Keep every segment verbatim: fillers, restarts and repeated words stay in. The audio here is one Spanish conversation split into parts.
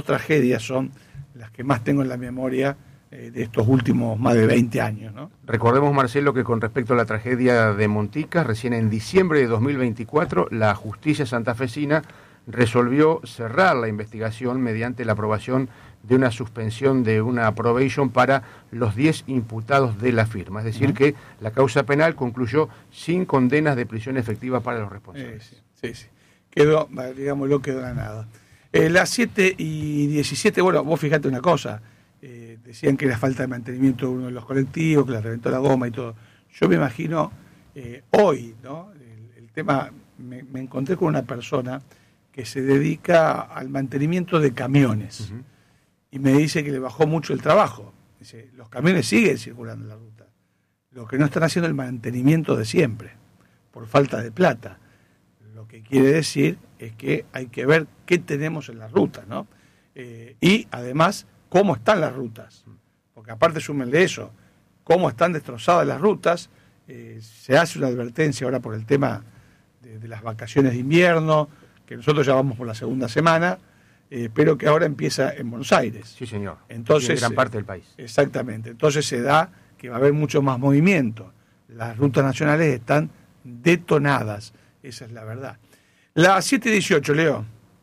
tragedias son las que más tengo en la memoria eh, de estos últimos más de veinte años, ¿no? Recordemos, Marcelo, que con respecto a la tragedia de Monticas, recién en diciembre de dos mil veinticuatro, la justicia santafesina resolvió cerrar la investigación mediante la aprobación de una suspensión de una probation para los diez imputados de la firma. Es decir, uh-huh. que la causa penal concluyó sin condenas de prisión efectiva para los responsables. Eh, sí, sí, sí. Quedó, digámoslo, quedó a nada. Eh, las siete y diecisiete, bueno, vos fijate una cosa, eh, decían que era falta de mantenimiento de uno de los colectivos, que le reventó la goma y todo. Yo me imagino, eh, hoy, ¿no? El, el tema, me, me encontré con una persona que se dedica al mantenimiento de camiones. Uh-huh. Y me dice que le bajó mucho el trabajo. Dice, los camiones siguen circulando en la ruta. Lo que no están haciendo es el mantenimiento de siempre, por falta de plata. Lo que quiere decir es que hay que ver qué tenemos en las rutas, ¿no? Eh, y además, cómo están las rutas. Porque aparte, súmenle eso, cómo están destrozadas las rutas. Eh, se hace una advertencia ahora por el tema de, de las vacaciones de invierno, que nosotros ya vamos por la segunda semana, eh, pero que ahora empieza en Buenos Aires. Sí, señor. Entonces, y en gran parte del país. Eh, exactamente. Entonces se da que va a haber mucho más movimiento. Las rutas nacionales están detonadas. Esa es la verdad. La siete dieciocho, Leo.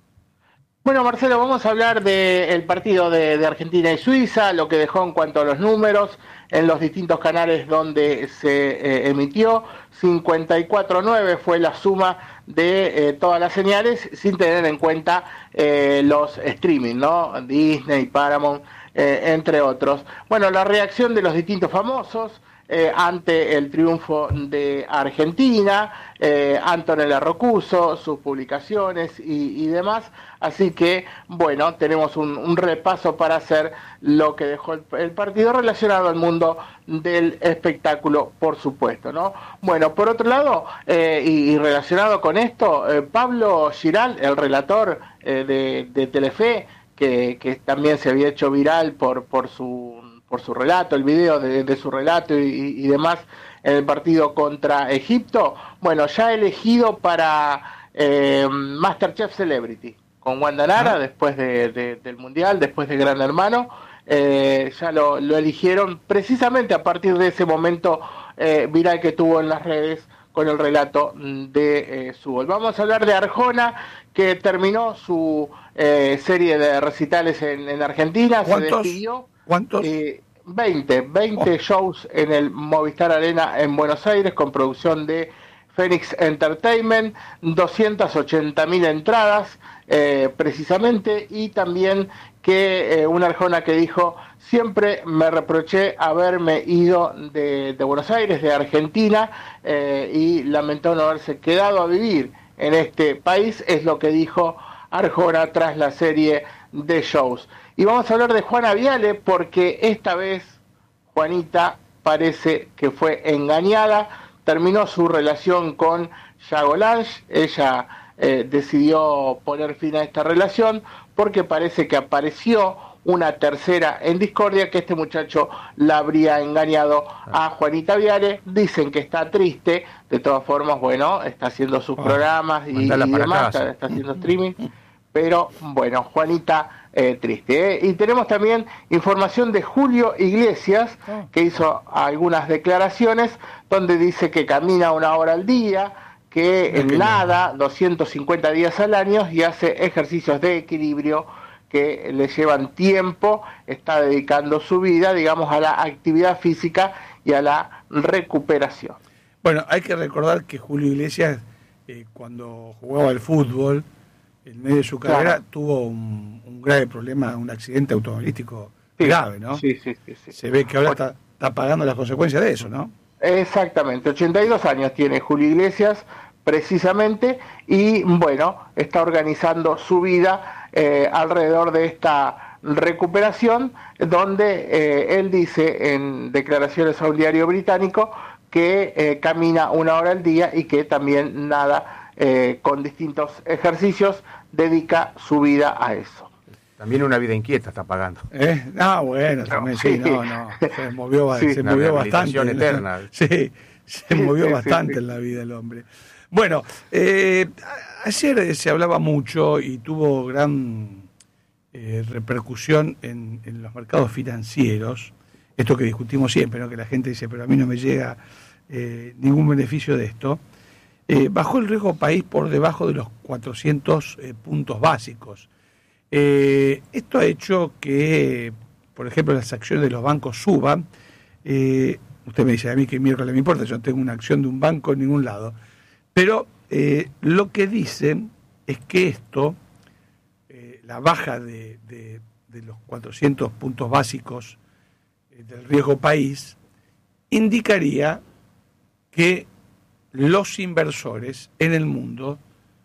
Bueno, Marcelo, vamos a hablar del partido de, de Argentina y Suiza, lo que dejó en cuanto a los números en los distintos canales donde se eh, emitió. cincuenta y cuatro a nueve fue la suma de eh, todas las señales, sin tener en cuenta eh, los streaming, ¿no? Disney, Paramount, eh, entre otros. Bueno, la reacción de los distintos famosos eh, ante el triunfo de Argentina, eh, Antonella Roccuzzo, sus publicaciones y, y demás. Así que, bueno, tenemos un, un repaso para hacer lo que dejó el, el partido relacionado al mundo del espectáculo, por supuesto, ¿no? Bueno, por otro lado, eh, y, y relacionado con esto, eh, Pablo Giral, el relator eh, de, de Telefe, que, que también se había hecho viral por, por su por su relato, el video de, de su relato y, y demás en el partido contra Egipto, bueno, ya elegido para eh, MasterChef Celebrity, con Wanda Nara, ah. después de, de, del Mundial, después de Gran Hermano, eh, ya lo, lo eligieron precisamente a partir de ese momento eh, viral que tuvo en las redes con el relato de eh, su gol. Vamos a hablar de Arjona, que terminó su eh, serie de recitales en, en Argentina, se despidió. ¿Cuántos? Eh, veinte, veinte oh. shows en el Movistar Arena en Buenos Aires, con producción de Phoenix Entertainment, doscientas ochenta mil entradas, eh, precisamente, y también que eh, una Arjona que dijo: siempre me reproché haberme ido de, de Buenos Aires, de Argentina, eh, y lamentó no haberse quedado a vivir en este país, es lo que dijo Arjona tras la serie de shows. Y vamos a hablar de Juana Viale, porque esta vez Juanita parece que fue engañada, terminó su relación con Yago Lange, ella eh, decidió poner fin a esta relación porque parece que apareció una tercera en discordia, que este muchacho la habría engañado a Juanita Viale. Dicen que está triste, de todas formas, bueno, está haciendo sus oh, programas y, y demás, está, está haciendo streaming, pero bueno, Juanita eh, triste. ¿eh? Y tenemos también información de Julio Iglesias, que hizo algunas declaraciones donde dice que camina una hora al día, que en nada, doscientos cincuenta días al año, y hace ejercicios de equilibrio que le llevan tiempo, está dedicando su vida, digamos, a la actividad física y a la recuperación. Bueno, hay que recordar que Julio Iglesias, eh, cuando jugaba al fútbol, en medio de su carrera, claro, tuvo un, un grave problema, un accidente automovilístico sí, grave, ¿no? Sí, sí, sí, sí. Se ve que ahora está, está pagando las consecuencias de eso, ¿no? Exactamente, ochenta y dos años tiene Julio Iglesias, precisamente, y bueno, está organizando su vida eh, alrededor de esta recuperación, donde eh, él dice en declaraciones a un diario británico que eh, camina una hora al día y que también nada, eh, con distintos ejercicios, dedica su vida a eso. También una vida inquieta está pagando. ¿Eh? Ah, bueno, también sí, no, no, se movió, sí, se movió bastante. Eterna. Sí, se movió sí, bastante sí, sí. en la vida del hombre. Bueno, eh, ayer se hablaba mucho y tuvo gran eh, repercusión en, en los mercados financieros, esto que discutimos siempre, ¿no? Que la gente dice, pero a mí no me llega eh, ningún beneficio de esto, eh, bajó el riesgo país por debajo de los cuatrocientos eh, puntos básicos. Eh, esto ha hecho que, por ejemplo, las acciones de los bancos suban. Eh, usted me dice, a mí que miércoles me importa, yo no tengo una acción de un banco en ningún lado. Pero eh, lo que dicen es que esto, eh, la baja de, de, de los cuatrocientos puntos básicos eh, del riesgo país, indicaría que los inversores en el mundo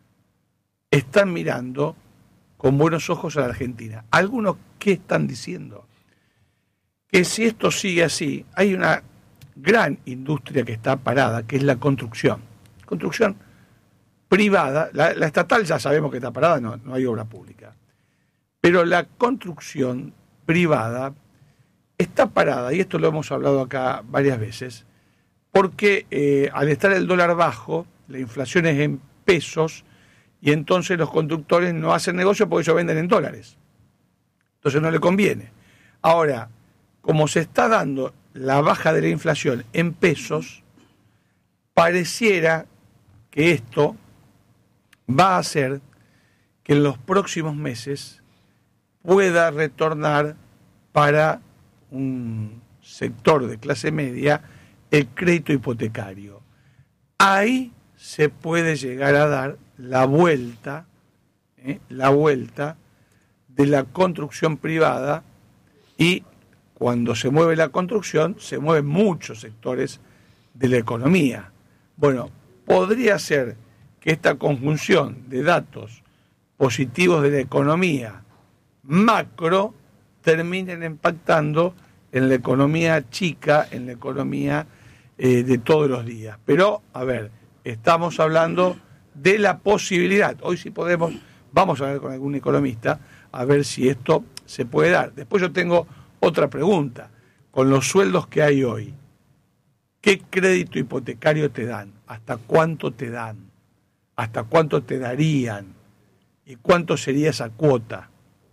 están mirando con buenos ojos a la Argentina. Algunos, ¿qué están diciendo? Que si esto sigue así, hay una gran industria que está parada, que es la construcción. Construcción privada, la, la estatal ya sabemos que está parada, no, no hay obra pública. Pero la construcción privada está parada, y esto lo hemos hablado acá varias veces, porque eh, al estar el dólar bajo, la inflación es en pesos, y entonces los constructores no hacen negocio porque ellos venden en dólares. Entonces no le conviene. Ahora, como se está dando la baja de la inflación en pesos, pareciera que esto va a hacer que en los próximos meses pueda retornar para un sector de clase media el crédito hipotecario. Ahí se puede llegar a dar la vuelta, ¿eh? la vuelta de la construcción privada, y cuando se mueve la construcción se mueven muchos sectores de la economía. Bueno, podría ser que esta conjunción de datos positivos de la economía macro terminen impactando en la economía chica, en la economía eh, de todos los días. Pero, a ver, estamos hablando de la posibilidad. Hoy sí podemos, vamos a ver con algún economista, a ver si esto se puede dar. Después yo tengo otra pregunta. Con los sueldos que hay hoy, ¿qué crédito hipotecario te dan? ¿Hasta cuánto te dan? ¿Hasta cuánto te darían? ¿Y cuánto sería esa cuota?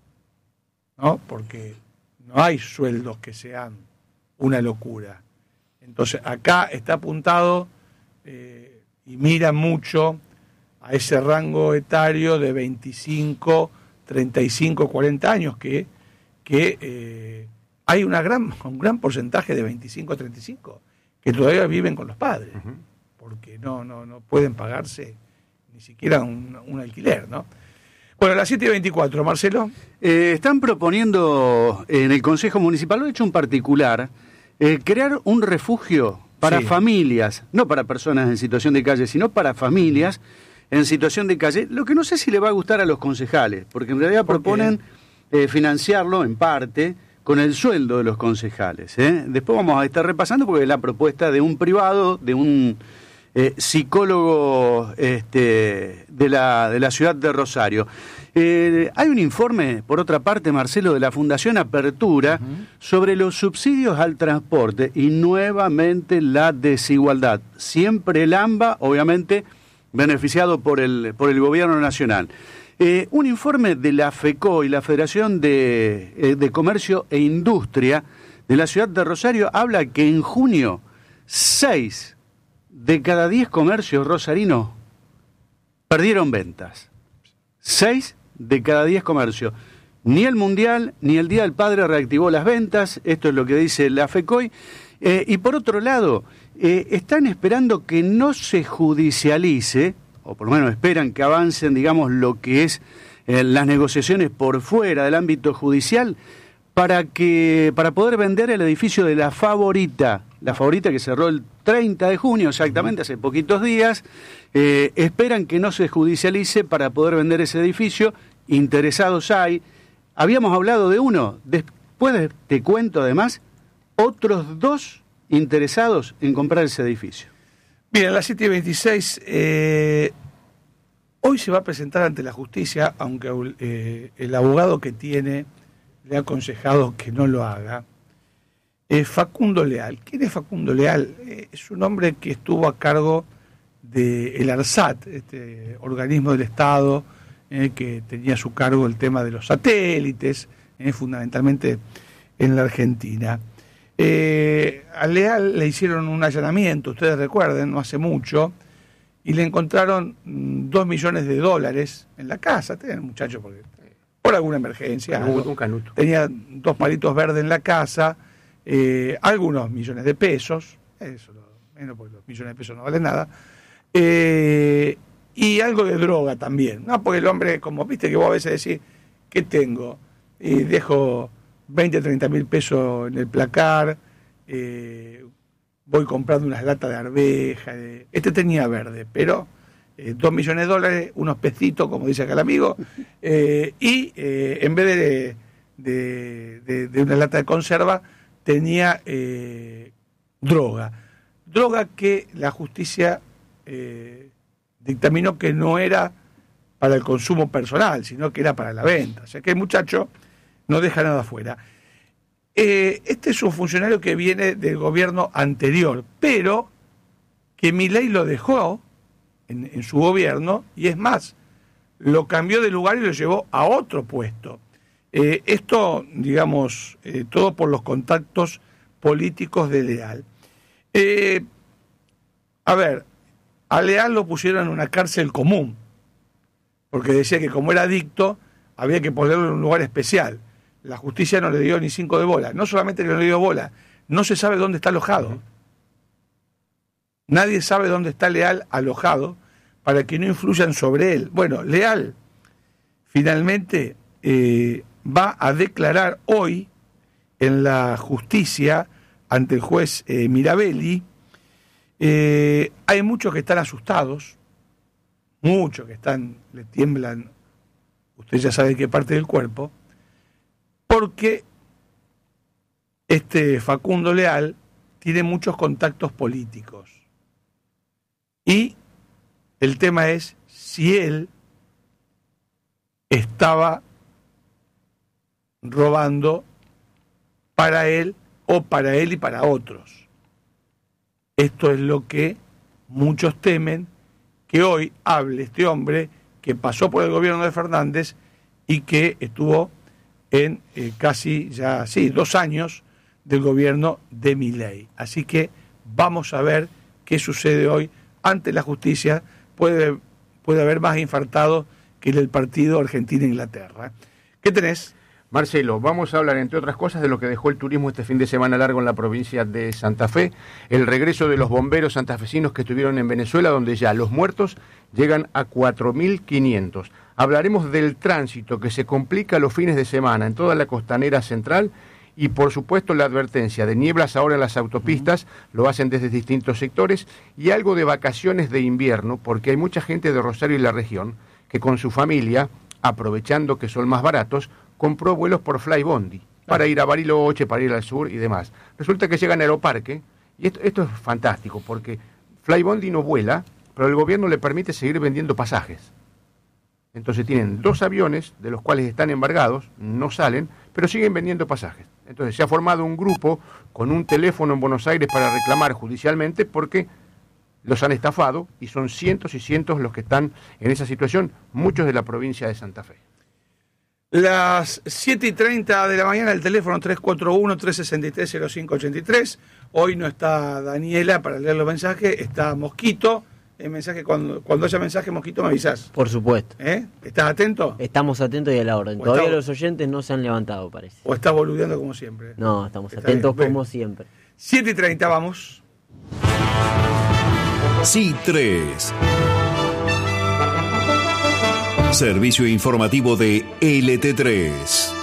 ¿No? Porque no hay sueldos que sean una locura. Entonces, acá está apuntado eh, y mira mucho a ese rango etario de veinticinco, treinta y cinco, cuarenta años, que, que eh, hay una gran, un gran porcentaje de veinticinco a treinta y cinco que todavía viven con los padres, uh-huh. porque no, no, no pueden pagarse ni siquiera un, un alquiler, ¿no? Bueno, a las siete y veinticuatro, Marcelo. Eh, están proponiendo en el Consejo Municipal, lo he hecho en particular, eh, crear un refugio para sí. familias, no para personas en situación de calle, sino para familias en situación de calle, lo que no sé si le va a gustar a los concejales, porque en realidad proponen eh, financiarlo en parte con el sueldo de los concejales. ¿eh? Después vamos a estar repasando porque es la propuesta de un privado, de un eh, psicólogo este, de, la, de la ciudad de Rosario. Eh, hay un informe, por otra parte, Marcelo, de la Fundación Apertura, uh-huh. sobre los subsidios al transporte y nuevamente la desigualdad. Siempre el AMBA, obviamente, beneficiado por el, por el gobierno nacional. Eh, un informe de la FECO y la Federación de, eh, de Comercio e Industria de la ciudad de Rosario habla que en junio seis de cada diez comercios rosarinos perdieron ventas. seis de cada diez comercios. Ni el Mundial ni el Día del Padre reactivó las ventas, esto es lo que dice la FECOI. Eh, y por otro lado, eh, están esperando que no se judicialice, o por lo menos esperan que avancen, digamos, lo que es eh, las negociaciones por fuera del ámbito judicial, para que para poder vender el edificio de La Favorita, La Favorita que cerró el treinta de junio, exactamente, hace poquitos días. Eh, esperan que no se judicialice para poder vender ese edificio. Interesados hay. Habíamos hablado de uno, después te cuento además, otros dos interesados en comprar ese edificio. Bien, a las siete y veintiséis, eh, hoy se va a presentar ante la justicia, aunque eh, el abogado que tiene le ha aconsejado que no lo haga, eh, Facundo Leal. ¿Quién es Facundo Leal? Eh, es un hombre que estuvo a cargo del ARSAT, este organismo del Estado eh, que tenía a su cargo el tema de los satélites, eh, fundamentalmente en la Argentina. Eh, a Leal le hicieron un allanamiento, ustedes recuerden, no hace mucho, y le encontraron mm, dos millones de dólares en la casa. Tenía un muchacho porque, por alguna emergencia. Un, un canuto. Tenía dos palitos verdes en la casa, eh, algunos millones de pesos, eso lo menos porque los millones de pesos no valen nada, eh, y algo de droga también, ¿no? Porque el hombre, como viste que vos a veces decís, ¿qué tengo? Y dejo veinte, treinta mil pesos en el placar, eh, voy comprando unas latas de arveja, de... este tenía verde, pero eh, dos millones de dólares, unos pesitos, como dice acá el amigo, eh, y eh, en vez de, de, de, de una lata de conserva, tenía eh, droga. Droga que la justicia eh, dictaminó que no era para el consumo personal, sino que era para la venta. O sea que el muchacho no deja nada afuera. Eh, este es un funcionario que viene del gobierno anterior, pero que Milei lo dejó en, en su gobierno, y es más, lo cambió de lugar y lo llevó a otro puesto. Eh, esto, digamos, eh, todo por los contactos políticos de Leal. Eh, a ver, a Leal lo pusieron en una cárcel común, porque decía que como era adicto, había que ponerlo en un lugar especial. La justicia no le dio ni cinco de bola. No solamente que no le dio bola, no se sabe dónde está alojado. Uh-huh. Nadie sabe dónde está Leal alojado para que no influyan sobre él. Bueno, Leal finalmente eh, va a declarar hoy en la justicia ante el juez eh, Mirabelli. Eh, hay muchos que están asustados, muchos que están, le tiemblan, usted ya sabe qué parte del cuerpo, porque este Facundo Leal tiene muchos contactos políticos. Y el tema es si él estaba robando para él o para él y para otros. Esto es lo que muchos temen, que hoy hable este hombre que pasó por el gobierno de Fernández y que estuvo en eh, casi ya, sí, dos años del gobierno de Milei. Así que vamos a ver qué sucede hoy ante la justicia. Puede, puede haber más infartados que el partido Argentina-Inglaterra. ¿Qué tenés? Marcelo, vamos a hablar, entre otras cosas, de lo que dejó el turismo este fin de semana largo en la provincia de Santa Fe, el regreso de los bomberos santafesinos que estuvieron en Venezuela, donde ya los muertos llegan a cuatro mil quinientos. Hablaremos del tránsito que se complica los fines de semana en toda la costanera central y, por supuesto, la advertencia de nieblas ahora en las autopistas, lo hacen desde distintos sectores, y algo de vacaciones de invierno, porque hay mucha gente de Rosario y la región que con su familia, aprovechando que son más baratos, compró vuelos por Flybondi para ir a Bariloche, para ir al sur y demás. Resulta que llegan a Aeroparque, y esto, esto es fantástico, porque Flybondi no vuela, pero el gobierno le permite seguir vendiendo pasajes. Entonces tienen dos aviones, de los cuales están embargados, no salen, pero siguen vendiendo pasajes. Entonces se ha formado un grupo con un teléfono en Buenos Aires para reclamar judicialmente porque los han estafado, y son cientos y cientos los que están en esa situación, muchos de la provincia de Santa Fe. Las siete y treinta de la mañana, el teléfono tres cuatro uno, tres seis tres, cero cinco ocho tres. Hoy no está Daniela para leer los mensajes, está Mosquito. El mensaje, cuando, cuando haya mensaje, Mosquito, me avisás. Por supuesto. ¿Eh? ¿Estás atento? Estamos atentos y a la orden. O Todavía está... los oyentes no se han levantado, parece. ¿O estás boludeando como siempre? No, estamos está atentos bien, como siempre. siete y treinta, vamos. Sí tres. Servicio informativo de L T tres.